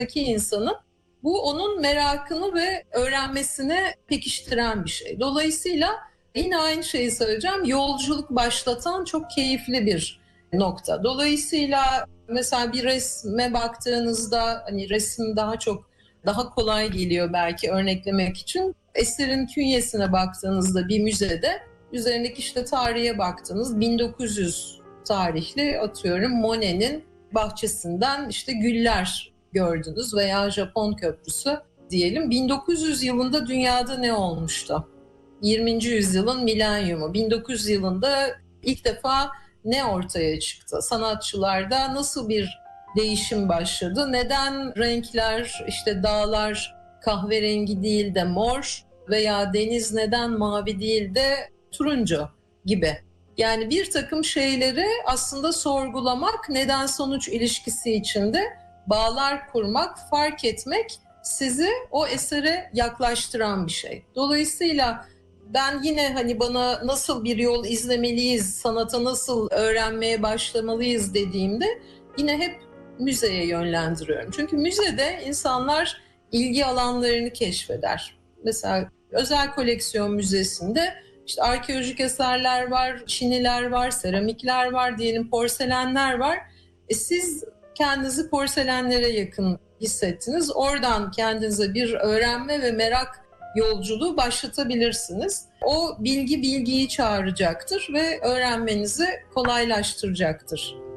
insanın bu onun merakını ve öğrenmesini pekiştiren bir şey. Dolayısıyla yine aynı şeyi söyleyeceğim. Yolculuk başlatan çok keyifli bir nokta. Dolayısıyla mesela bir resme baktığınızda hani resim daha kolay geliyor belki örneklemek için. Eserin künyesine baktığınızda bir müzede üzerindeki işte tarihe baktınız 1900 tarihli atıyorum Monet'in bahçesinden işte güller gördünüz veya Japon köprüsü diyelim. 1900 yılında dünyada ne olmuştu? 20. yüzyılın milenyumu. 1900 yılında ilk defa ne ortaya çıktı? Sanatçılarda nasıl bir değişim başladı? Neden renkler, işte dağlar kahverengi değil de mor veya deniz neden mavi değil de turuncu gibi? Yani bir takım şeyleri aslında sorgulamak, neden sonuç ilişkisi içinde bağlar kurmak, fark etmek sizi o esere yaklaştıran bir şey. Dolayısıyla ben yine hani bana nasıl bir yol izlemeliyiz, sanata nasıl öğrenmeye başlamalıyız dediğimde yine hep müzeye yönlendiriyorum. Çünkü müzede insanlar ilgi alanlarını keşfeder. Mesela özel koleksiyon müzesinde işte arkeolojik eserler var, çiniler var, seramikler var, diyelim porselenler var. Siz kendinizi porselenlere yakın hissettiniz. Oradan kendinize bir öğrenme ve merak yolculuğu başlatabilirsiniz. O bilgiyi çağıracaktır ve öğrenmenizi kolaylaştıracaktır.